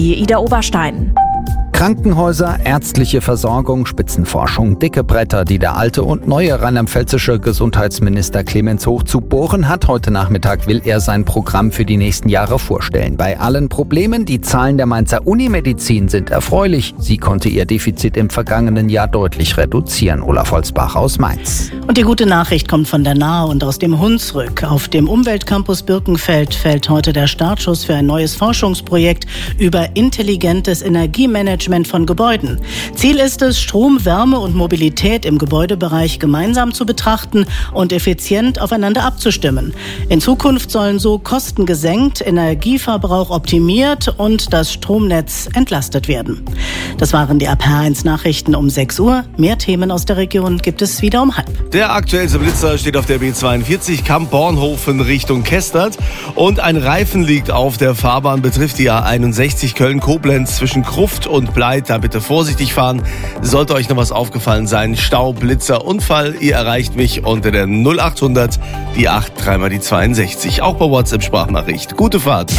Ida Oberstein. Krankenhäuser, ärztliche Versorgung, Spitzenforschung, dicke Bretter, die der alte und neue rheinland-pfälzische Gesundheitsminister Clemens Hoch zu bohren hat. Heute Nachmittag will er sein Programm für die nächsten Jahre vorstellen. Bei allen Problemen, die Zahlen der Mainzer Unimedizin sind erfreulich. Sie konnte ihr Defizit im vergangenen Jahr deutlich reduzieren. Olaf Holzbach aus Mainz. Und die gute Nachricht kommt von der Nahe und aus dem Hunsrück. Auf dem Umweltcampus Birkenfeld fällt heute der Startschuss für ein neues Forschungsprojekt über intelligentes Energiemanagement von Gebäuden. Ziel ist es, Strom, Wärme und Mobilität im Gebäudebereich gemeinsam zu betrachten und effizient aufeinander abzustimmen. In Zukunft sollen so Kosten gesenkt, Energieverbrauch optimiert und das Stromnetz entlastet werden. Das waren die AP1 Nachrichten um 6 Uhr. Mehr Themen aus der Region gibt es wieder um 12:30. Der aktuellste Blitzer steht auf der B42 Kamp-Bornhofen Richtung Kestert und ein Reifen liegt auf der Fahrbahn, betrifft die A61 Köln-Koblenz zwischen Kruft und Bleit. Da bitte vorsichtig fahren. Sollte euch noch was aufgefallen sein, Stau, Blitzer, Unfall, ihr erreicht mich unter der 0800 die 8 3 die 62. Auch bei WhatsApp-Sprachnachricht. Gute Fahrt.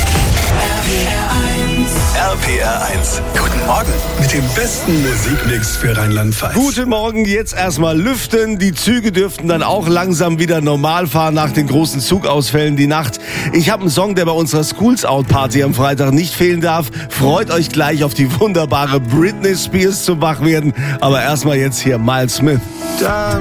RPR1. Guten Morgen mit dem besten Musikmix für Rheinland-Pfalz. Guten Morgen, jetzt erstmal lüften. Die Züge dürften dann auch langsam wieder normal fahren nach den großen Zugausfällen die Nacht. Ich habe einen Song, der bei unserer Schools Out Party am Freitag nicht fehlen darf. Freut euch gleich auf die wunderbare Britney Spears zum Wachwerden. Aber erstmal jetzt hier Miles Smith.